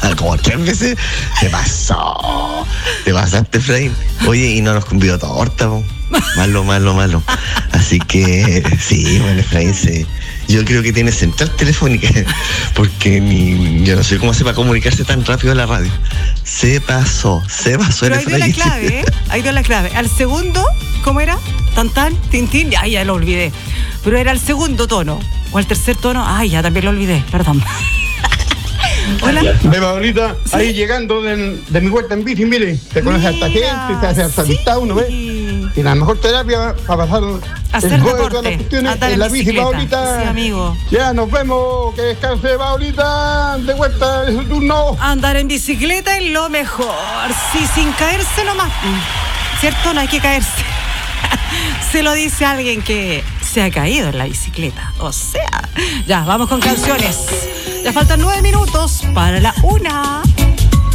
Como 3 veces. Te pasaste, Efraín. Oye, y no nos convidó a torta, po. Malo. Así que sí, bueno, Efraín yo creo que tiene central telefónica, porque yo no sé cómo hace para comunicarse tan rápido en la radio. Se pasó Pero el Efraín. Ahí dio la clave. Al segundo, ¿cómo era? Tan, tintín, ay, ya lo olvidé. Pero era el segundo tono, o el tercer tono, ay, ya también lo olvidé, perdón. Hola. De Paulita, ¿sí? Ahí llegando de mi vuelta en bici, mire, te conoce a esta gente, te hace hasta amistad uno, ¿ves? Y la mejor terapia para pasar hacer el deporte, todas las cuestiones andar en la bici, bicicleta. Paulita. Sí, amigo. Ya, nos vemos, que descanse, Paulita, de vuelta de su turno. Andar en bicicleta es lo mejor, sí, sin caerse nomás, ¿cierto? No hay que caerse. Se lo dice alguien que se ha caído en la bicicleta. O sea, ya, vamos con canciones. Ya faltan 9 minutos para la 1.